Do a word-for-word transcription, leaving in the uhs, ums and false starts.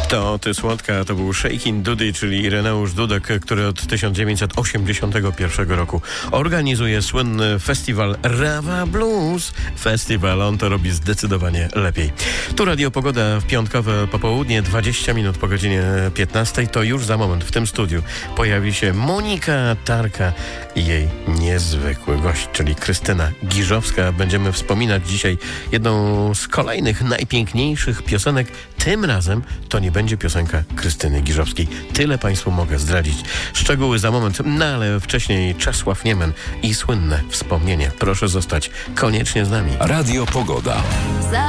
To Ty Słodka to był Shakin' Dudy, czyli Ireneusz Dudek, który od tysiąc dziewięćset osiemdziesiątego pierwszego roku organizuje słynny festiwal Rawa Blues Festival. On to robi zdecydowanie lepiej. Tu Radio Pogoda w piątkowe popołudnie, dwadzieścia minut po godzinie piętnastej. To już za moment w tym studiu pojawi się Monika Tarka i jej niezwykły gość, czyli Krystyna Giżowska. Będziemy wspominać dzisiaj jedną z kolejnych najpiękniejszych piosenek. Tym razem to nie będzie piosenka Krystyny Giżowskiej. Tyle Państwu mogę zdradzić. Szczegóły za moment, no ale wcześniej Czesław Niemen i słynne wspomnienie. Proszę zostać koniecznie z nami. Radio Pogoda.